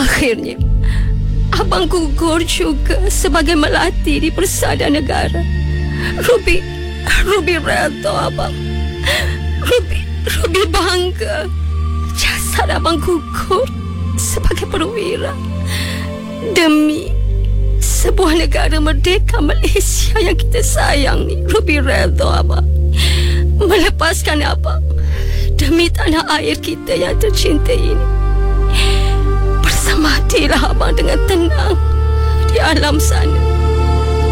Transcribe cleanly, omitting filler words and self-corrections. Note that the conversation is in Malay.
Akhirnya abang gugur juga sebagai melati di Persada Negara. Ruby redha abang. Ruby bangga jasad abang gugur sebagai perwira demi sebuah negara merdeka Malaysia yang kita sayang ni. Ruby redha abang melepaskan abang demi tanah air kita yang tercinta ini. Bersamadilah abang dengan tenang di alam sana.